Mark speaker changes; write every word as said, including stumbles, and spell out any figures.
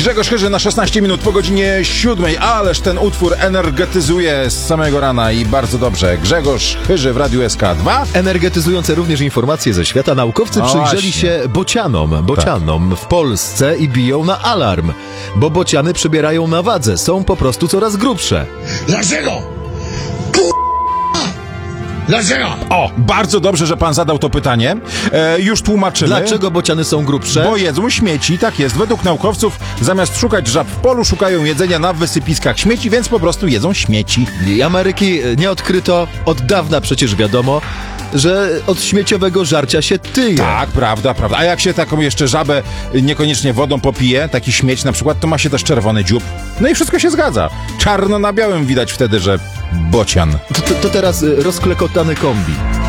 Speaker 1: Grzegorz Chyży na szesnaście minut po godzinie siódmej. Ależ ten utwór energetyzuje z samego rana i bardzo dobrze. Grzegorz Chyży w Radiu S K dwa.
Speaker 2: Energetyzujące również informacje ze świata. Naukowcy
Speaker 1: No
Speaker 2: przyjrzeli
Speaker 1: właśnie.
Speaker 2: się bocianom, bocianom w Polsce i biją na alarm, bo bociany przybierają na wadze, są po prostu coraz grubsze.
Speaker 3: Dlaczego? Dlaczego?
Speaker 1: O, bardzo dobrze, że pan zadał to pytanie. E, już tłumaczymy.
Speaker 2: Dlaczego bociany są grubsze?
Speaker 1: Bo jedzą śmieci, tak jest. Według naukowców zamiast szukać żab w polu, szukają jedzenia na wysypiskach śmieci, więc po prostu jedzą śmieci.
Speaker 2: I Ameryki nie odkryto, od dawna przecież wiadomo, że od śmieciowego żarcia się tyje.
Speaker 1: Tak, prawda, prawda. A jak się taką jeszcze żabę niekoniecznie wodą popije, taki śmieć na przykład, to ma się też czerwony dziób. No i wszystko się zgadza. Czarno na białym widać wtedy, że bocian.
Speaker 2: To, to, to teraz y, rozklekotany kombi.